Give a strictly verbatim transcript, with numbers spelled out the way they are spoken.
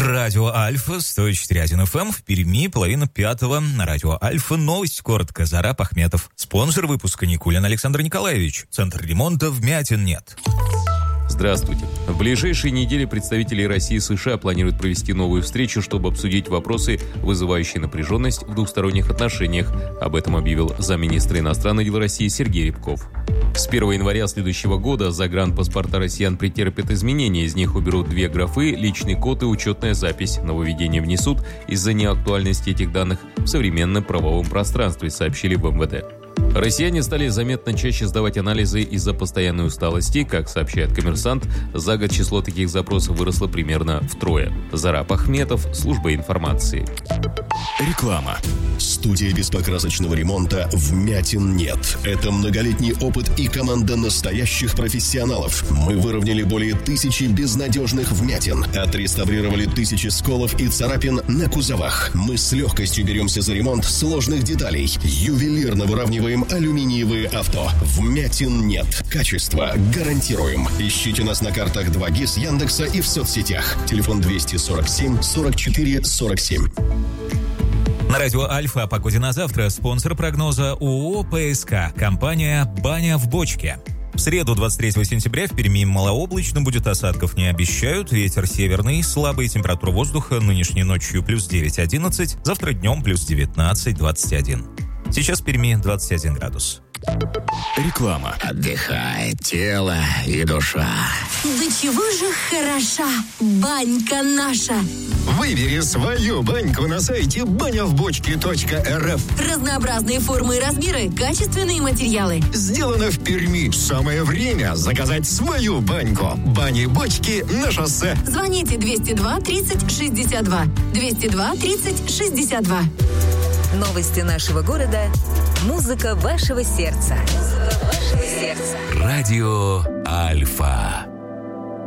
Радио Альфа, сто четыре и один эф эм, в Перми, половина пятого. На Радио Альфа новость коротко. Зараб Ахметов. Спонсор выпуска Никулин Александр Николаевич. Центр ремонта вмятин нет. Здравствуйте. В ближайшие недели представители России и США планируют провести новую встречу, чтобы обсудить вопросы, вызывающие напряженность в двухсторонних отношениях. Об этом объявил замминистра иностранных дел России Сергей Рябков. С первого января следующего года загранпаспорта россиян претерпят изменения. Из них уберут две графы – личный код и учетная запись. Нововведения внесут из-за неактуальности этих данных в современном правовом пространстве, сообщили в эм вэ дэ. Россияне стали заметно чаще сдавать анализы из-за постоянной усталости. Как сообщает «Коммерсант», за год число таких запросов выросло примерно втрое. Зараб Ахметов, служба информации. Реклама. Студия беспокрасочного ремонта «Вмятин нет». Это многолетний опыт и команда настоящих профессионалов. Мы выровняли более тысячи безнадежных вмятин, отреставрировали тысячи сколов и царапин на кузовах. Мы с легкостью беремся за ремонт сложных деталей. Ювелирно выравниваем алюминиевые авто. Вмятин нет. Качество гарантируем. Ищите нас на картах два гис Яндекса и в соцсетях. Телефон двести сорок семь сорок четыре сорок семь. На Радио Альфа о погоде на завтра. Спонсор прогноза ООО «ПСК». Компания «Баня в бочке». В среду, двадцать третьего сентября, в Перми малооблачно, будет, осадков не обещают. Ветер северный, слабая температура воздуха. Нынешней ночью плюс девять одиннадцать, завтра днем плюс девятнадцать двадцать один. Сейчас в Перми двадцать один градус. Реклама. Отдыхает тело и душа. Да чего же хороша банька наша. Выбери свою баньку на сайте баня в бочке точка эр эф. Разнообразные формы и размеры, качественные материалы. Сделано в Перми. Самое время заказать свою баньку. Бани-бочки на шоссе. Звоните двести два тридцать шестьдесят два. двести два тридцать шестьдесят два. Новости нашего города. Музыка вашего сердца. Музыка вашего сердца. Радио Альфа.